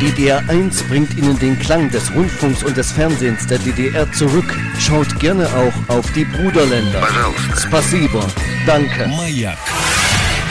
DDR1 bringt Ihnen den Klang des Rundfunks und des Fernsehens der DDR zurück. Schaut gerne auch auf die Bruderländer. Spasibo. Danke. Маяк.